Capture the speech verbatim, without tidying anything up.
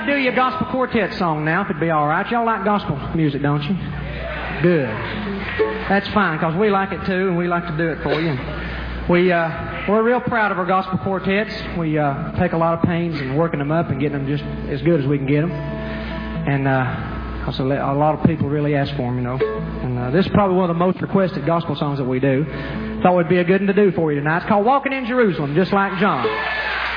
to do you a gospel quartet song now, if it'd be all right. Y'all like gospel music, don't you? Good. That's fine, because we like it too, and we like to do it for you. We, uh, we're real proud of our gospel quartets. We uh, take a lot of pains in working them up and getting them just as good as we can get them. And uh, also a lot of people really ask for them, you know. And uh, this is probably one of the most requested gospel songs that we do. Thought it would be a good one to do for you tonight. It's called Walking in Jerusalem, just like John.